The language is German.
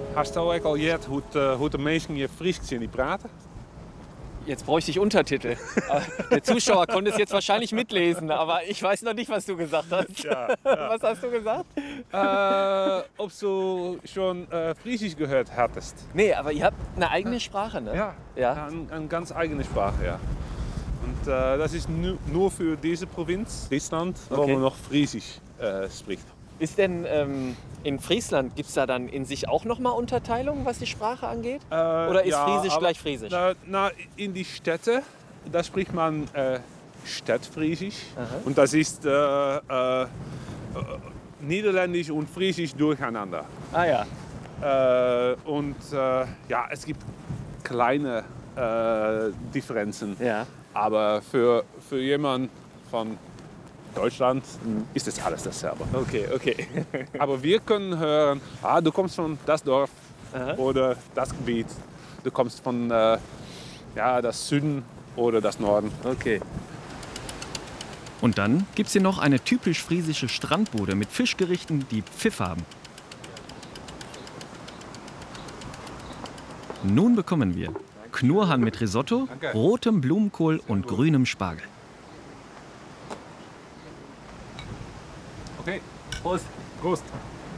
Hast du ook al gehört, hoe de mensen hier Fries die praten? Jetzt bräuchte ich Untertitel. Der Zuschauer konnte es jetzt wahrscheinlich mitlesen, aber ich weiß noch nicht, was du gesagt hast. Ja. Was hast du gesagt? Ob du schon Friesisch gehört hattest? Nee, aber ihr habt eine eigene Sprache, ne? Ja. Eine ganz eigene Sprache, ja. Und das ist nur für diese Provinz, Friesland, wo man noch Friesisch spricht. Ist denn in Friesland, gibt es da dann in sich auch nochmal Unterteilungen, was die Sprache angeht? Oder ist Friesisch gleich Friesisch? In die Städte, da spricht man Stadtfriesisch. Und das ist Niederländisch und Friesisch durcheinander. Ah ja. Es gibt kleine Differenzen. Ja. Aber für jemanden von Deutschland ist das alles dasselbe. Okay. Aber wir können hören, du kommst von das Dorf oder das Gebiet. Du kommst von das Süden oder das Norden. Okay. Und dann gibt's hier noch eine typisch friesische Strandbude mit Fischgerichten, die Pfiff haben. Nun bekommen wir Knurrhahn mit Risotto, rotem Blumenkohl und grünem Spargel. Okay, Prost. Prost.